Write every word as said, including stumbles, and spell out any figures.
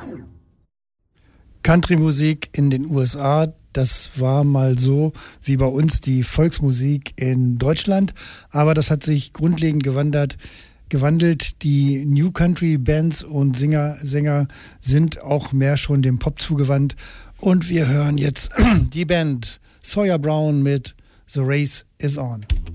Country-Musik in den U S A, das war mal so wie bei uns die Volksmusik in Deutschland, aber das hat sich grundlegend gewandert, gewandelt. Die New Country Bands und Singer, Sänger sind auch mehr schon dem Pop zugewandt und wir hören jetzt die Band Sawyer Brown mit The Race Is On.